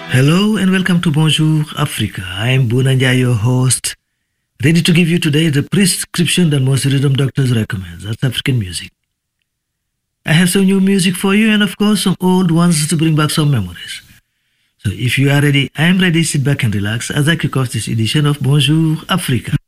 Hello and welcome to Bonjour Africa. I am Bunanja, your host, ready to give you today the prescription that most rhythm doctors recommend. That's African music. I have some new music for you and of course some old ones to bring back some memories. So if you are ready, I am ready. Sit back and relax as I kick off this edition of Bonjour Africa.